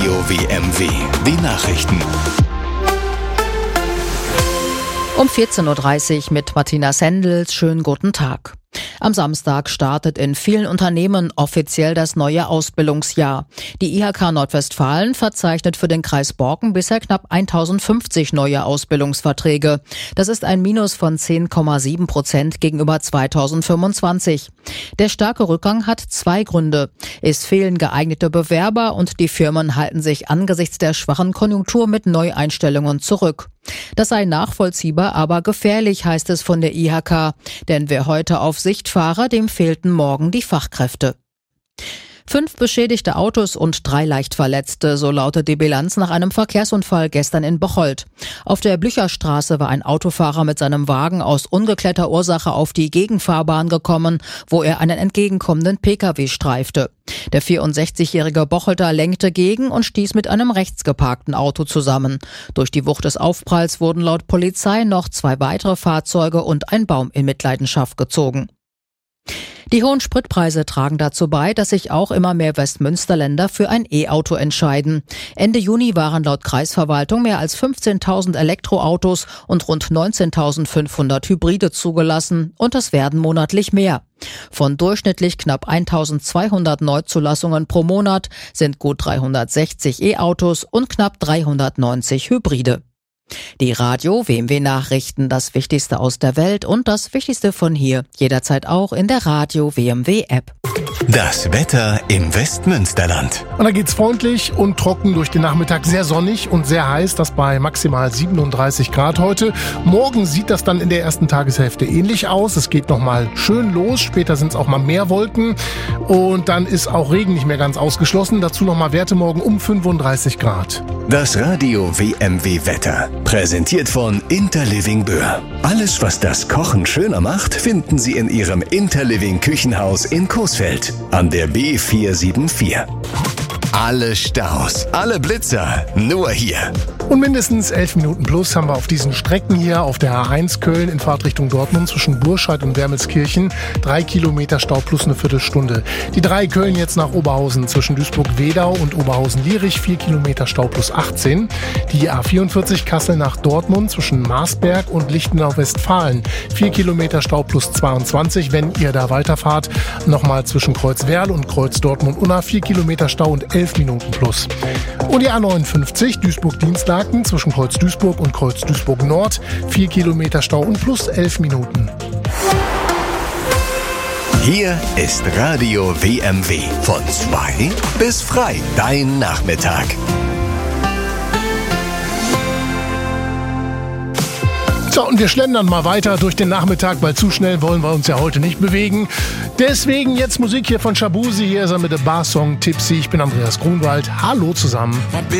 Radio WMW. Die Nachrichten. Um 14.30 Uhr mit Martina Sendels. Schönen guten Tag. Am Samstag startet in vielen Unternehmen offiziell das neue Ausbildungsjahr. Die IHK Nordwestfalen verzeichnet für den Kreis Borken bisher knapp 1050 neue Ausbildungsverträge. Das ist ein Minus von 10,7% gegenüber 2025. Der starke Rückgang hat zwei Gründe. Es fehlen geeignete Bewerber und die Firmen halten sich angesichts der schwachen Konjunktur mit Neueinstellungen zurück. Das sei nachvollziehbar, aber gefährlich, heißt es von der IHK. Denn wer heute auf Sicht fahre, dem fehlten morgen die Fachkräfte. 5 beschädigte Autos und 3 leicht Verletzte, so lautet die Bilanz nach einem Verkehrsunfall gestern in Bocholt. Auf der Blücherstraße war ein Autofahrer mit seinem Wagen aus ungeklärter Ursache auf die Gegenfahrbahn gekommen, wo er einen entgegenkommenden Pkw streifte. Der 64-jährige Bocholter lenkte gegen und stieß mit einem rechts geparkten Auto zusammen. Durch die Wucht des Aufpralls wurden laut Polizei noch 2 weitere Fahrzeuge und ein Baum in Mitleidenschaft gezogen. Die hohen Spritpreise tragen dazu bei, dass sich auch immer mehr Westmünsterländer für ein E-Auto entscheiden. Ende Juni waren laut Kreisverwaltung mehr als 15.000 Elektroautos und rund 19.500 Hybride zugelassen und es werden monatlich mehr. Von durchschnittlich knapp 1.200 Neuzulassungen pro Monat sind gut 360 E-Autos und knapp 390 Hybride. Die Radio WMW Nachrichten, das Wichtigste aus der Welt und das Wichtigste von hier, jederzeit auch in der Radio WMW App. Das Wetter im Westmünsterland. Und da geht's freundlich und trocken durch den Nachmittag, sehr sonnig und sehr heiß, das bei maximal 37 Grad heute. Morgen sieht das dann in der ersten Tageshälfte ähnlich aus. Es geht nochmal schön los, später sind es auch mal mehr Wolken und dann ist auch Regen nicht mehr ganz ausgeschlossen. Dazu nochmal Werte morgen um 35 Grad. Das Radio WMW Wetter, präsentiert von Interliving Böhr. Alles, was das Kochen schöner macht, finden Sie in Ihrem Interliving Küchenhaus in Coesfeld an der B474. Alle Staus, alle Blitzer, nur hier. Und mindestens 11 Minuten plus haben wir auf diesen Strecken hier auf der A1 Köln in Fahrtrichtung Dortmund zwischen Burscheid und Wermelskirchen. 3 Kilometer Stau plus eine Viertelstunde. Die 3 Köln jetzt nach Oberhausen zwischen Duisburg-Wedau und Oberhausen-Lierich. 4 Kilometer Stau plus 18. Die A44 Kassel nach Dortmund zwischen Marsberg und Lichtenau-Westfalen. 4 Kilometer Stau plus 22. Wenn ihr da weiterfahrt, nochmal zwischen Kreuzwerl und Kreuz Dortmund-Unna. 4 Kilometer Stau und 11 Minuten plus. Und die A59 Duisburg-Dienstlaken zwischen Kreuz Duisburg und Kreuz Duisburg Nord. 4 Kilometer Stau und plus 11 Minuten. Hier ist Radio WMW. Von 2 bis frei. Dein Nachmittag. So, und wir schlendern mal weiter durch den Nachmittag, weil zu schnell wollen wir uns ja heute nicht bewegen. Deswegen jetzt Musik hier von Shabuzi. Hier ist er mit dem Bar-Song Tipsy. Ich bin Andreas Grunwald. Hallo zusammen.